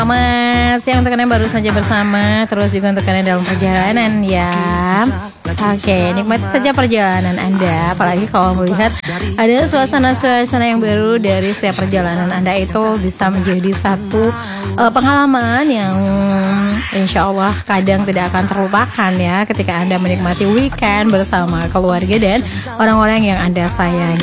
Selamat siang untuk kalian baru saja bersama, terus juga untuk kalian dalam perjalanan ya. Oke, nikmati saja perjalanan Anda, apalagi kalau melihat ada suasana-suasana yang baru dari setiap perjalanan Anda, itu bisa menjadi satu pengalaman yang insya Allah kadang tidak akan terlupakan ya, ketika Anda menikmati weekend bersama keluarga dan orang-orang yang Anda sayangi.